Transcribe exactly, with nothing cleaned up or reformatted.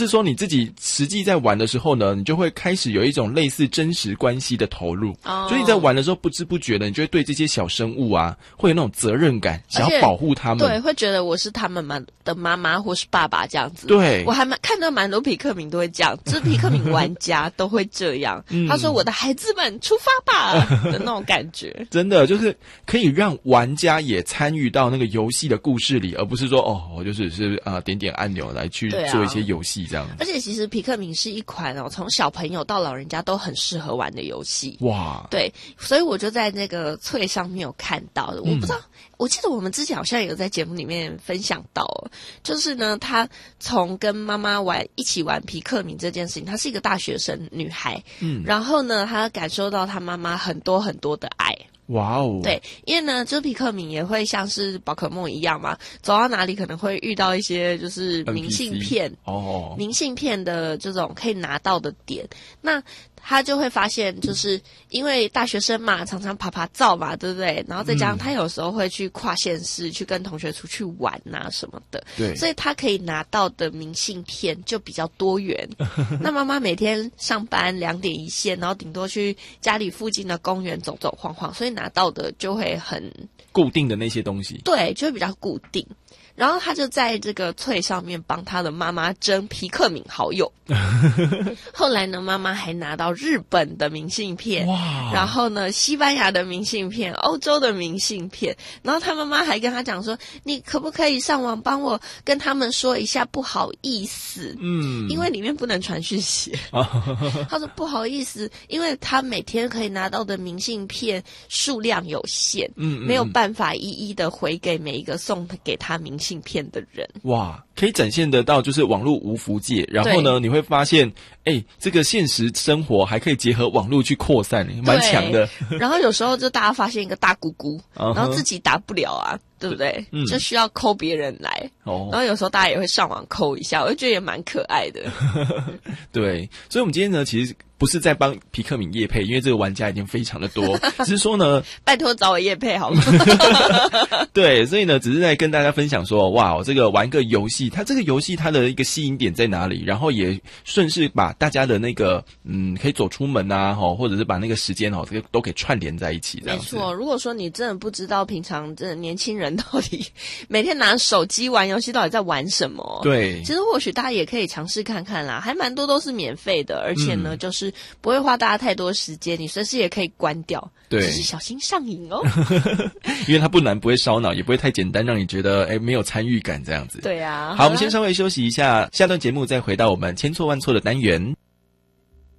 就是说你自己实际在玩的时候呢，你就会开始有一种类似真实关系的投入。哦，所以你在玩的时候不知不觉的，你就会对这些小生物啊，会有那种责任感，想要保护他们。 对，会觉得我是他们的妈妈或是爸爸这样子。 对， 我还蛮看到蛮多皮克敏都会这样，就是皮克敏玩家都会这样。嗯、他说：“我的孩子们出发吧”的那种感觉。 真的就是可以让玩家也参与到那个游戏的故事里，而不是说哦，我就是是啊、呃、点点按钮来去做一些游戏这样。 而且其实皮克敏是一款哦，从小朋友到老人家都很适合玩的游戏。哇，对，所以我就在那个脆上面有看到的，我不知道。嗯，我记得我们之前好像有在节目里面分享到，就是呢，她从跟妈妈玩一起玩皮克敏这件事情，她是一个大学生女孩，嗯，然后呢，她感受到她妈妈很多很多的爱。 哇哦！ 对，因为呢，就是皮克敏也会像是宝可梦一样嘛，走到哪里可能会遇到一些就是明信片哦，明信片的这种可以拿到的点，那他就会发现，就是因为大学生嘛，常常爬爬照嘛，对不对？然后再加上他有时候会去跨县市，去跟同学出去玩啊什么的，对，所以他可以拿到的明信片就比较多元。那妈妈每天上班两点一线，然后顶多去家里附近的公园走走晃晃，所以拿到的就会很固定的那些东西， 对，就会比较固定。然后他就在这个脆上面帮他的妈妈争皮克敏好友。后来呢，妈妈还拿到日本的明信片，哇！然后呢，西班牙的明信片，欧洲的明信片。然后他妈妈还跟他讲说：“你可不可以上网帮我跟他们说一下不好意思？嗯，因为里面不能传讯息。”他说：“不好意思，因为他每天可以拿到的明信片数量有限，嗯，没有办法一一的回给每一个送给他明信片的人。” 哇，可以展现得到就是网络无国界，然后呢，你会发现，哎，这个现实生活还可以结合网络去扩散，蛮强的。 然后有时候就大家发现一个大姑姑，然后自己打不了啊，对不对？嗯，就需要call别人来。哦，然后有时候大家也会上网call一下，我就觉得也蛮可爱的。 对，所以我们今天呢，其实不是在帮皮克敏业配，因为这个玩家已经非常的多，只是说呢， 拜托找我业配好吗？ 对，所以呢，只是在跟大家分享说，哇，这个玩个游戏，它这个游戏它的一个吸引点在哪里？然后也顺势把大家的那个嗯，可以走出门啊，吼，或者是把那个时间哦，这个都给串联在一起，这样子。 没错，如果说你真的不知道平常这年轻人到底每天拿手机玩游戏到底在玩什么， 对， 其实或许大家也可以尝试看看啦，还蛮多都是免费的，而且呢，嗯、就是不会花大家太多时间，你随时也可以关掉， 对， 只是小心上瘾哦。 因为它不难，不会烧脑，也不会太简单，让你觉得哎没有参与感这样子。 对啊。 好，我们先稍微休息一下，下段节目再回到我们千错万错的单元。